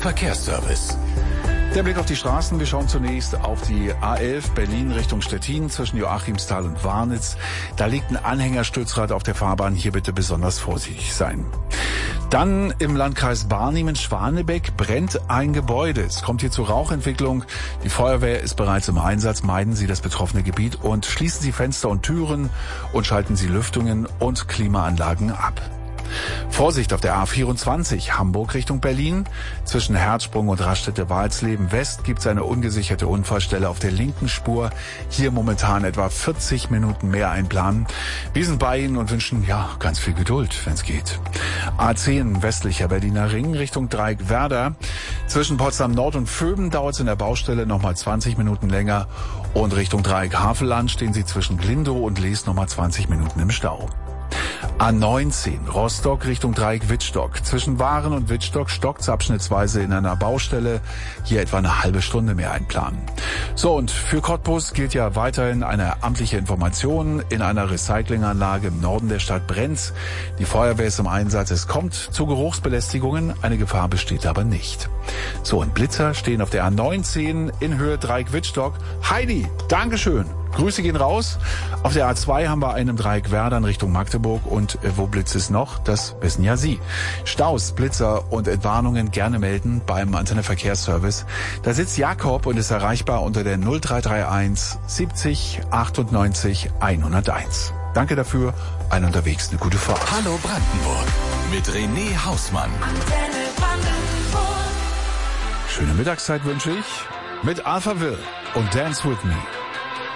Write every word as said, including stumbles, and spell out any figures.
Verkehrsservice. Der Blick auf die Straßen. Wir schauen zunächst auf die A elf Berlin Richtung Stettin zwischen Joachimsthal und Warnitz. Da liegt ein Anhängerstützrad auf der Fahrbahn. Hier bitte besonders vorsichtig sein. Dann im Landkreis Barnim-Schwanebeck brennt ein Gebäude. Es kommt hier zu Rauchentwicklung. Die Feuerwehr ist bereits im Einsatz. Meiden Sie das betroffene Gebiet und schließen Sie Fenster und Türen und schalten Sie Lüftungen und Klimaanlagen ab. Vorsicht auf der A vierundzwanzig, Hamburg Richtung Berlin. Zwischen Herzsprung und Raststätte-Walsleben West gibt es eine ungesicherte Unfallstelle auf der linken Spur. Hier momentan etwa vierzig Minuten mehr einplanen. Wir sind bei Ihnen und wünschen ja ganz viel Geduld, wenn es geht. A zehn, westlicher Berliner Ring Richtung Dreieck-Werder. Zwischen Potsdam Nord und Vöben dauert es in der Baustelle nochmal zwanzig Minuten länger. Und Richtung Dreieck-Havelland stehen Sie zwischen Glindow und Lees nochmal zwanzig Minuten im Stau. A neunzehn, Rostock Richtung Dreieck-Wittstock. Zwischen Waren und Wittstock stockt's abschnittsweise in einer Baustelle. Hier etwa eine halbe Stunde mehr einplanen. So, und für Cottbus gilt ja weiterhin eine amtliche Information. In einer Recyclinganlage im Norden der Stadt brennt's. Die Feuerwehr ist im Einsatz. Es kommt zu Geruchsbelästigungen. Eine Gefahr besteht aber nicht. So, und Blitzer stehen auf der A neunzehn in Höhe Dreieck-Wittstock. Heidi, Dankeschön. Grüße gehen raus. Auf der A zwei haben wir einen im Dreieck Werdern Richtung Magdeburg. Und äh, wo blitzt es noch? Das wissen ja Sie. Staus, Blitzer und Entwarnungen gerne melden beim Antenne Verkehrsservice. Da sitzt Jakob und ist erreichbar unter der null drei drei eins siebzig achtundneunzig hunderteins. Danke dafür. Ein unterwegs eine gute Fahrt. Hallo Brandenburg mit René Hausmann. Antenne Brandenburg. Schöne Mittagszeit wünsche ich mit Alphaville und Dance With Me.